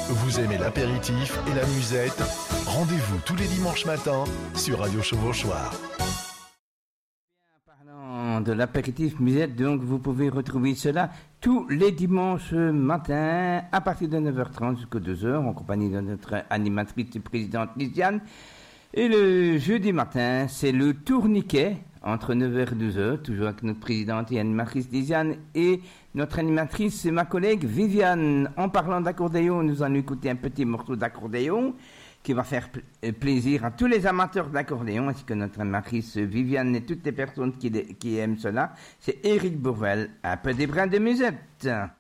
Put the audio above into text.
Vous aimez l'apéritif et la musette? Rendez-vous tous les dimanches matins sur Radio Chevauchoir. Parlant de l'apéritif musette, donc vous pouvez retrouver cela tous les dimanches matins à partir de 9h30 jusqu'à 2h en compagnie de notre animatrice et présidente Lisiane. Et le jeudi matin, c'est le tourniquet entre 9h et 12h, toujours avec notre présidente et animatrice Lisiane et notre animatrice, c'est ma collègue Viviane. En parlant d'accordéon, nous allons écouter un petit morceau d'accordéon qui va faire plaisir à tous les amateurs d'accordéon, ainsi que notre animatrice Viviane et toutes les personnes qui aiment cela. C'est Éric Bourvel, un peu des brins de musette.